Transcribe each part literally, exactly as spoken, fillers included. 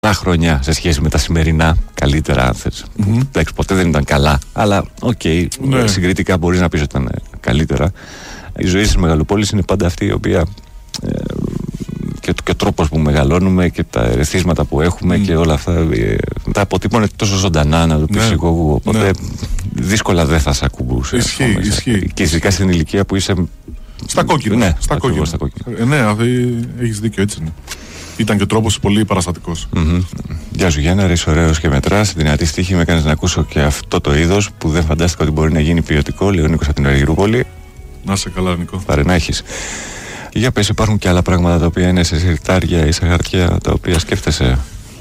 πολλά χρόνια σε σχέση με τα σημερινά. Καλύτερα, αν θες. Mm-hmm. Εντάξει, ποτέ δεν ήταν καλά, αλλά οκ, okay, ναι. Συγκριτικά μπορείς να πεις ότι ήταν καλύτερα. Η ζωή στις μεγαλοπόλεις είναι πάντα αυτή η οποία ε, και, και ο τρόπος που μεγαλώνουμε και τα ερεθίσματα που έχουμε mm. και όλα αυτά ε, τα αποτύπωνε τόσο ζωντανά, να το πεις ναι. εγώ, οπότε ναι. δύσκολα δεν θα σε ακουμπούσε. Ισχύει, ισχύει. Και ειδικά στην ηλικία που είσαι στα κόκκινα. Ναι, στα κόκκινα. Στα κόκκινα. Ε, ναι, έχεις δίκιο, έτσι είναι. Ήταν και ο τρόπος πολύ παραστατικός. Mm-hmm. Γεια σου Γιάννα, είσαι ωραίος και μετράς. Δυνατή στίχη, με έκανες να ακούσω και αυτό το είδος που δεν φαντάστηκα ότι μπορεί να γίνει ποιοτικό. Λέει ο Νίκος από την Αργυρούπολη. Να σε καλά, Νικό. Πάρε να έχεις. Για πες, υπάρχουν και άλλα πράγματα τα οποία είναι σε συρτάρια ή σε χαρτιά τα οποία σκέφτεσαι?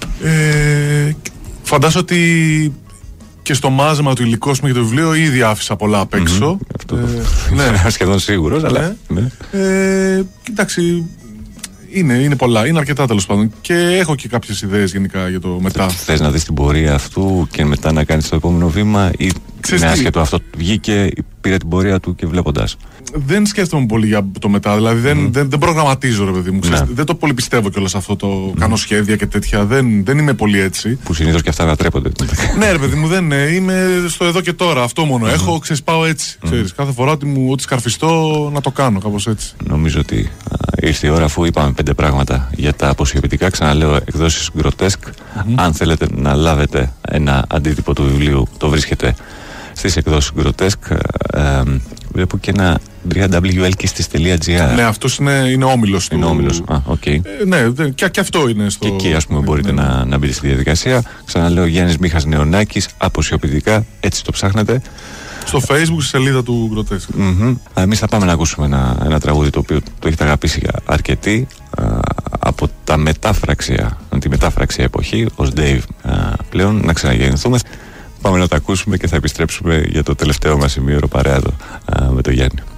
Ε, φαντάζομαι ότι και στο μάζεμα του υλικού και το βιβλίο ήδη άφησα πολλά απ' έξω. Mm-hmm. Αυτό ε, ναι. Σχεδόν σίγουρος, αλλά. Ναι. Ναι. Ε, κοιτάξει. Είναι, είναι πολλά, είναι αρκετά τέλος πάντων. Και έχω και κάποιες ιδέες γενικά για το μετά. Θες να δεις την πορεία αυτού και μετά να κάνεις το επόμενο βήμα, ή είναι άσχετο αυτό βγήκε, πήρε την πορεία του και βλέποντας? Δεν σκέφτομαι πολύ για το μετά. Δηλαδή δεν, mm. δεν, δεν προγραμματίζω, ρε παιδί μου. Ξέρεις, δεν το πολύ πιστεύω κιόλας αυτό το mm. κάνω σχέδια και τέτοια. Δεν, δεν είμαι πολύ έτσι. Που συνήθως και αυτά ανατρέπονται. Ναι, ρε παιδί μου, δεν είναι. Είμαι στο εδώ και τώρα. Αυτό μόνο mm. έχω. Ξέρεις, πάω έτσι. Mm. Ξέρεις, κάθε φορά ότι μου ό,τι σκαρφιστώ να το κάνω κάπως έτσι. Νομίζω ότι α, ήρθε η ώρα, αφού είπαμε πέντε πράγματα για τα αποσιοποιητικά. Ξαναλέω, εκδόσεις Grotesque. Mm. Αν θέλετε να λάβετε ένα αντίτυπο του βιβλίου, το βρίσκετε στις εκδόσεις Grotesque. Ε, βλέπω και ένα double-u double-u double-u τελεία elkistis τελεία gr. Ναι, αυτός είναι, είναι όμιλος του. Είναι όμιλος, α, οκ. Okay. Ε, ναι, και, και αυτό είναι στο... Και εκεί, ας πούμε, ναι, μπορείτε ναι. να, να μπείτε στη διαδικασία. Ξαναλέω, Γιάννης Μίχας Νεωνάκης, αποσιοποιητικά, έτσι το ψάχνετε. Στο Facebook, στη σελίδα του Grotesque. Mm-hmm. Εμείς θα πάμε να ακούσουμε ένα, ένα τραγούδι το οποίο το έχετε αγαπήσει αρκετοί, α, από τα μετάφραξια, τη μετάφραξια εποχή, ως Dave α, πλέον, να ξαναγεννηθούμε. Πάμε να τα ακούσουμε και θα επιστρέψουμε για το τελευταίο μας ημίωρο παρέα εδώ α, με τον Γιάννη.